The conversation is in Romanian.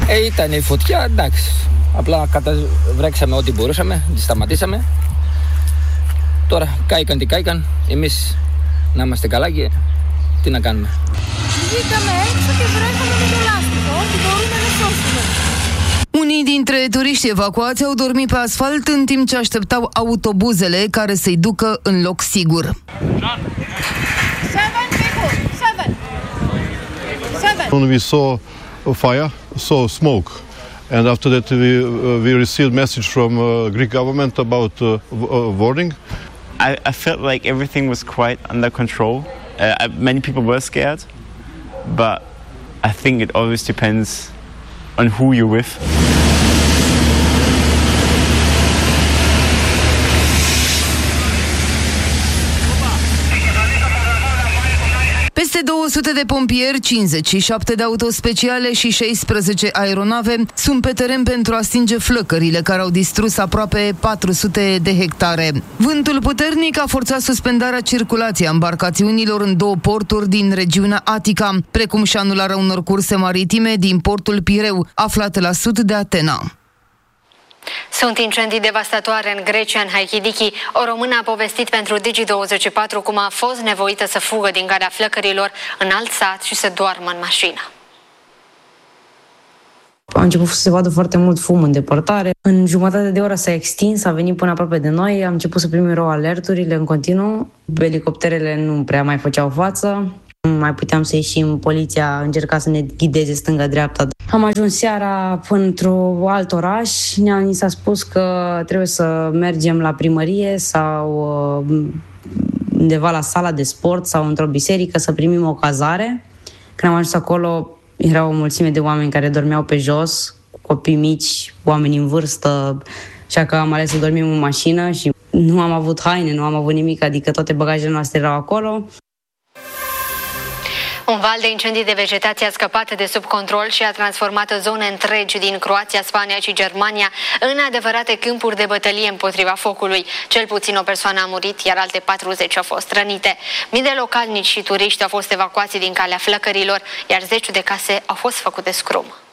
Ήταν η φωτιά, εντάξει. Απλά βρέξαμε ό,τι μπορούσαμε, τη σταματήσαμε. Τώρα κάηκαν τι κάηκαν. Εμείς να είμαστε καλά και τι να κάνουμε. Βγήκαμε έξω και βρέθαμε με το λάστιχο. Ό,τι μπορούμε να σώσουμε. Unii dintre turiștii evacuați au dormit pe asfalt în timp ce așteptau autobuzele care să-i ducă în loc sigur. When we saw a fire, saw smoke, and after that we received message from Greek government about warning. I felt like everything was quite under control. Many people were scared, but I think it always depends on who you're with. Peste 200 de pompieri, 57 de autospeciale și 16 aeronave sunt pe teren pentru a stinge flăcările care au distrus aproape 400 de hectare. Vântul puternic a forțat suspendarea circulației a embarcațiunilor în 2 porturi din regiunea Atica, precum și anularea unor curse maritime din portul Pireu, aflat la sud de Atena. Sunt incendii devastatoare în Grecia, în Halkidiki. O română a povestit pentru Digi24 cum a fost nevoită să fugă din gara flăcărilor în alt sat și să doarmă în mașină. A început să se vadă foarte mult fum în depărtare. În jumătate de oră s-a extins, a venit până aproape de noi. Am început să primim rău alerturile în continuu. Elicopterele nu prea mai făceau față. Nu mai puteam să ieșim, poliția încerca să ne ghideze stânga-dreapta. Am ajuns seara într-un alt oraș, ni s-a spus că trebuie să mergem la primărie sau undeva la sala de sport sau într-o biserică să primim o cazare. Când am ajuns acolo, era o mulțime de oameni care dormeau pe jos, copii mici, oameni în vârstă, așa că am ales să dormim în mașină și nu am avut haine, nu am avut nimic, adică toate bagajele noastre erau acolo. Un val de incendii de vegetație a scăpat de sub control și a transformat zone întregi din Croația, Spania și Germania în adevărate câmpuri de bătălie împotriva focului. Cel puțin o persoană a murit, iar alte 40 au fost rănite. Mii de localnici și turiști au fost evacuați din calea flăcărilor, iar 10 de case au fost făcute scrum.